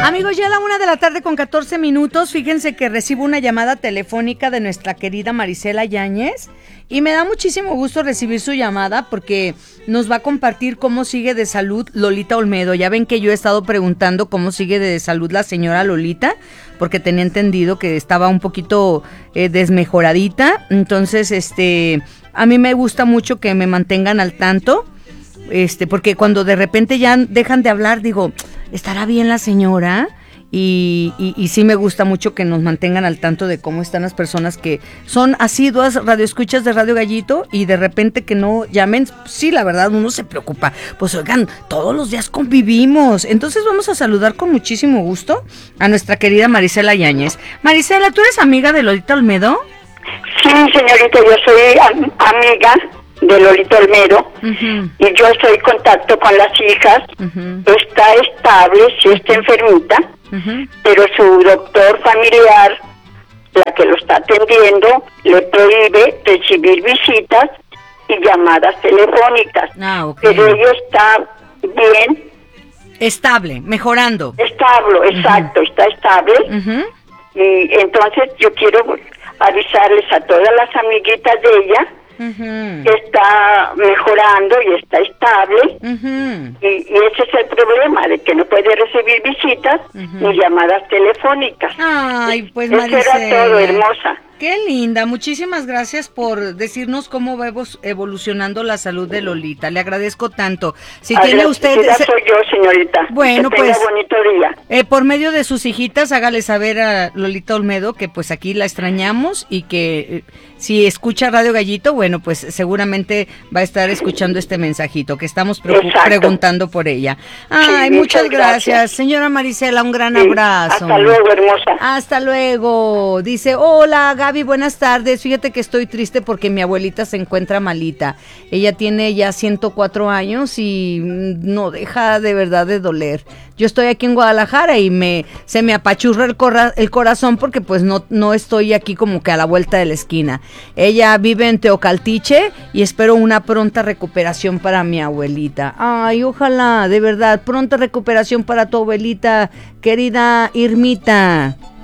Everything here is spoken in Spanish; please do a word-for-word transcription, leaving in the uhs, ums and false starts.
Amigos, ya a la una de la tarde con catorce minutos, fíjense que recibo una llamada telefónica de nuestra querida Marisela Yáñez y me da muchísimo gusto recibir su llamada porque nos va a compartir cómo sigue de salud Lolita Olmedo. Ya ven que yo he estado preguntando cómo sigue de salud la señora Lolita, porque tenía entendido que estaba un poquito eh, desmejoradita, entonces este, a mí me gusta mucho que me mantengan al tanto. Este, porque cuando de repente ya dejan de hablar, digo, ¿estará bien la señora? Y, y, y sí me gusta mucho que nos mantengan al tanto de cómo están las personas que son asiduas radioescuchas de Radio Gallito y de repente que no llamen. Sí, la verdad, uno se preocupa. Pues oigan, todos los días convivimos. Entonces vamos a saludar con muchísimo gusto a nuestra querida Marisela Yáñez. Marisela, ¿tú eres amiga de Lolita Olmedo? Sí, señorita, yo soy am- amiga de Lolita Olmedo, uh-huh. y yo estoy en contacto con las hijas, uh-huh. está estable, sí está enfermita, uh-huh. pero su doctor familiar, la que lo está atendiendo, le prohíbe recibir visitas y llamadas telefónicas, ah, okay. pero ella está bien. Estable, mejorando. Estable, exacto, uh-huh. está estable, uh-huh. y entonces yo quiero avisarles a todas las amiguitas de ella, Uh-huh. que está mejorando y está estable, uh-huh. y, y ese es el problema, de que no puede recibir visitas uh-huh. ni llamadas telefónicas. Ay, pues eso Marisela, era todo, hermosa. Qué linda, muchísimas gracias por decirnos cómo va evolucionando la salud de Lolita, le agradezco tanto. Si a tiene usted... Ya soy yo, señorita. Bueno, que pues... tenga bonito día. Eh, por medio de sus hijitas, hágale saber a Lolita Olmedo que pues aquí la extrañamos y que eh, si escucha Radio Gallito, bueno, pues seguramente va a estar escuchando este mensajito, que estamos pre- preguntando por ella. Ay, sí, muchas, muchas gracias. gracias. Señora Marisela, un gran sí, abrazo. Hasta luego, hermosa. Hasta luego. Dice, hola, Gaby, buenas tardes. Fíjate que estoy triste porque mi abuelita se encuentra malita. Ella tiene ya ciento cuatro años y no deja de verdad de doler. Yo estoy aquí en Guadalajara y me se me apachurra el, corra, el corazón porque pues no, no estoy aquí como que a la vuelta de la esquina. Ella vive en Teocaltiche y espero una pronta recuperación para mi abuelita. Ay, ojalá, de verdad, pronta recuperación para tu abuelita, querida Irmita.